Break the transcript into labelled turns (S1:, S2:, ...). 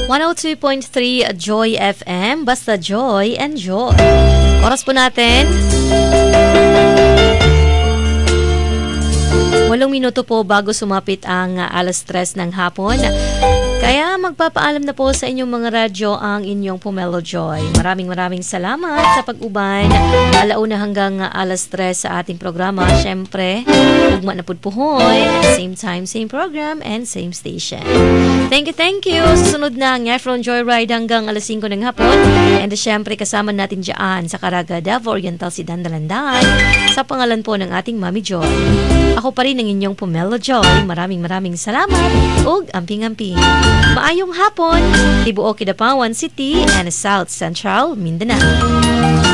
S1: 102.3 Joy FM, basta Joy and Joy. Oras po natin 8 minuto po bago sumapit ang 3:00 ng hapon. Kaya magpapaalam na po sa inyong mga radyo ang inyong Pomelo Joy. Maraming salamat sa pag-uban. 1:00 hanggang 3:00 sa ating programa. Siyempre, ugma na pudpuhoy. Same time, same program, and same station. Thank you. Susunod na ang Efron Joyride hanggang 5:00 ng hapon. And siyempre, kasama natin dyan sa Caraga, Davao Oriental, Sidan, Dalandan. Sa pangalan po ng ating Mami Joy. Ako pa rin ang inyong Pomelo Joy. Maraming salamat. Ug amping-amping. Maayong hapon, Tibuok, Kidapawan City and South Central Mindanao.